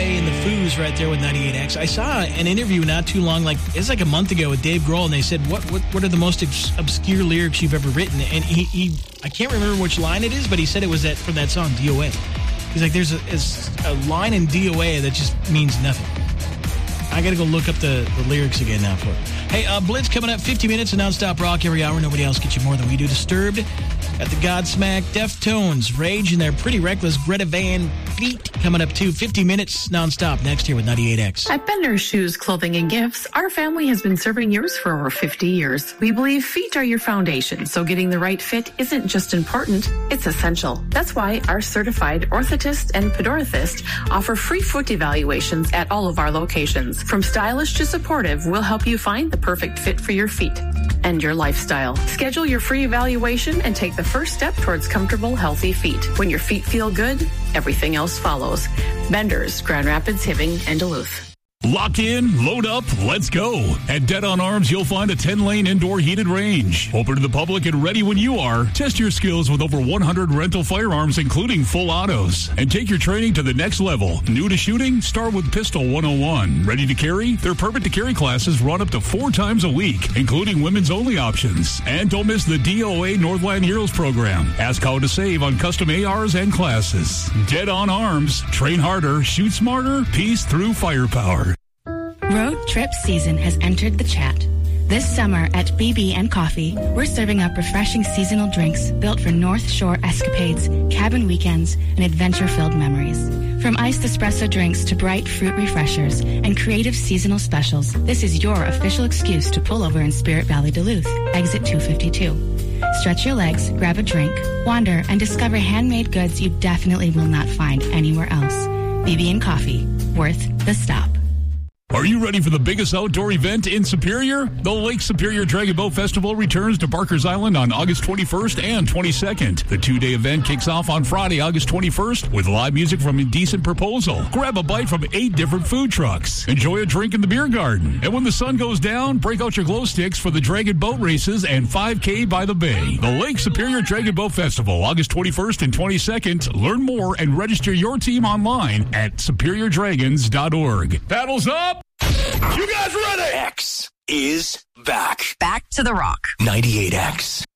DOA and the Foos right there with 98X. I saw an interview not too long, it's like a month ago with Dave Grohl, and they said, what are the most obscure lyrics you've ever written? And he I can't remember which line it is, but he said it was from that song, DOA. He's like, there's a line in DOA that just means nothing. I got to go look up the lyrics again now for it. Hey, Blitz coming up, 50 minutes of nonstop rock every hour. Nobody else gets you more than we do. Disturbed at the Godsmack, Deftones, Rage, and their Pretty Reckless Greta Van Fleet coming up too. 50 minutes nonstop next here with 98X. At Bender's Shoes, Clothing, and Gifts, our family has been serving yours for over 50 years. We believe feet are your foundation, so getting the right fit isn't just important, it's essential. That's why our certified orthotist and podorathist offer free foot evaluations at all of our locations. From stylish to supportive, we'll help you find the perfect fit for your feet and your lifestyle. Schedule your free evaluation and take the first step towards comfortable, healthy feet. When your feet feel good, everything else follows. Bender's, Grand Rapids, Hibbing, and Duluth. Lock in, load up, let's go. At Dead on Arms, you'll find a 10-lane indoor heated range. Open to the public and ready when you are. Test your skills with over 100 rental firearms, including full autos. And take your training to the next level. New to shooting? Start with Pistol 101. Ready to carry? Their Permit to Carry classes run up to 4 times a week, including women's only options. And don't miss the DOA Northland Heroes program. Ask how to save on custom ARs and classes. Dead on Arms. Train harder, shoot smarter, peace through firepower. Road trip season has entered the chat. This summer at BB and Coffee, we're serving up refreshing seasonal drinks built for North Shore escapades, cabin weekends, and adventure-filled memories. From iced espresso drinks to bright fruit refreshers and creative seasonal specials, this is your official excuse to pull over in Spirit Valley, Duluth, exit 252. Stretch your legs, grab a drink, wander, and discover handmade goods you definitely will not find anywhere else. BB and Coffee, worth the stop. Are you ready for the biggest outdoor event in Superior? The Lake Superior Dragon Boat Festival returns to Barker's Island on August 21st and 22nd. The 2-day event kicks off on Friday, August 21st with live music from Indecent Proposal. Grab a bite from 8 different food trucks. Enjoy a drink in the beer garden. And when the sun goes down, break out your glow sticks for the Dragon Boat Races and 5K by the Bay. The Lake Superior Dragon Boat Festival, August 21st and 22nd. Learn more and register your team online at superiordragons.org. Paddles up! You guys ready? X is back. Back to the rock. 98X.